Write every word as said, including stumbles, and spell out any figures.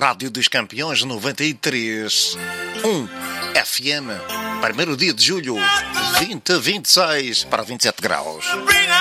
Rádio dos Campeões noventa e três ponto um F M. Primeiro dia de julho, vinte, vinte e seis para vinte e sete graus.